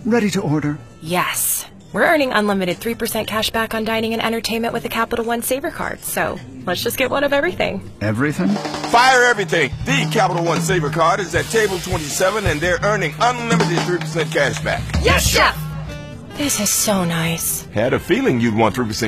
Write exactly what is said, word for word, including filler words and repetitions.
Ready to order. Yes. We're earning unlimited three percent cash back on dining and entertainment with the Capital One Saver card, so let's just get one of everything. Everything? Fire everything! The Capital One Saver card is at table twenty-seven, and they're earning unlimited three percent cash back. Yes, Chef! This is so nice. Had a feeling you'd want three percent